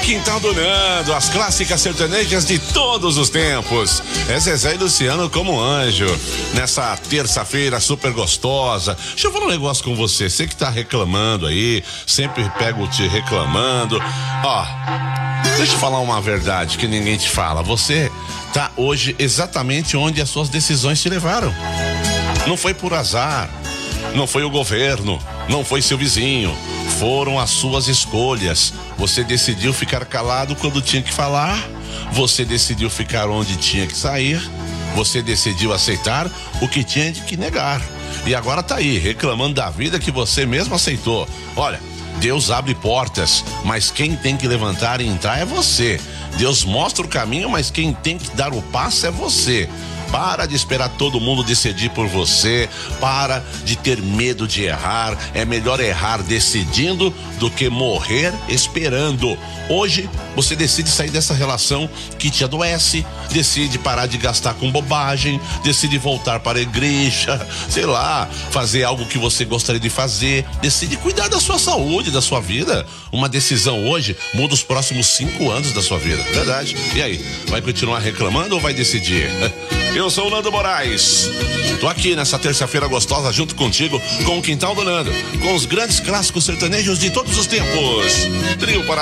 Quintal do Nando, as clássicas sertanejas de todos os tempos. É Zezé e Luciano como anjo. Nessa terça-feira super gostosa. Deixa eu falar um negócio com você. Você que tá reclamando aí, sempre pego te reclamando. Ó, deixa eu falar uma verdade que ninguém te fala. Você tá hoje exatamente onde as suas decisões te levaram. Não foi por azar, não foi o governo, não foi seu vizinho. Foram as suas escolhas. Você decidiu ficar calado quando tinha que falar. Você decidiu ficar onde tinha que sair. Você decidiu aceitar o que tinha de que negar. E agora tá aí, reclamando da vida que você mesmo aceitou. Olha, Deus abre portas, mas quem tem que levantar e entrar é você. Deus mostra o caminho, mas quem tem que dar o passo é você. Para de esperar todo mundo decidir por você. Para de ter medo de errar. É melhor errar decidindo do que morrer esperando. Hoje você decide sair dessa relação que te adoece, decide parar de gastar com bobagem, decide voltar para a igreja, sei lá, fazer algo que você gostaria de fazer, decide cuidar da sua saúde, da sua vida. Uma decisão hoje muda os próximos 5 anos da sua vida, verdade? E aí, vai continuar reclamando ou vai decidir? Eu sou o Nando Moraes. Tô aqui nessa terça-feira gostosa junto contigo com o Quintal do Nando, com os grandes clássicos sertanejos de todos os tempos. Trio para